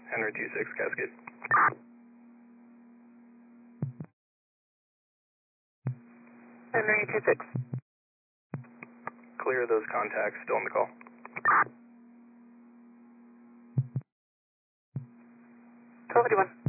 Henry 26 Cascade. Henry 26. Clear those contacts, still on the call. 1251.